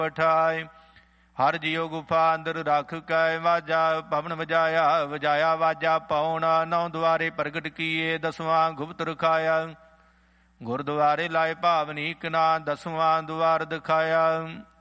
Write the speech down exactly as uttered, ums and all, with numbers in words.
ਪਠਾਏ। ਹਰ ਜਿਉ ਗੁਫਾ ਅੰਦਰ ਰੱਖ ਕੈ ਵਾਜਾ ਭਵਨ ਵਜਾਇਆ। ਵਜਾਇਆ ਵਾਜਾ ਪਉਣਾ ਨੌ ਦੁਆਰੇ ਪ੍ਰਗਟ ਕੀਏ। ਦਸਵਾਂ ਗੁਪਤ ਰਖਾਇਆ। ਗੁਰਦੁਆਰੇ ਲਾਏ ਭਾਵਨੀ ਕਨਾ ਦਸਵਾਂ ਦੁਆਰ ਦਿਖਾਇਆ।